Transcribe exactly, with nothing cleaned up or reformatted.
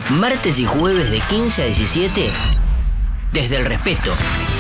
Martes y jueves de quince a diecisiete, desde el respeto.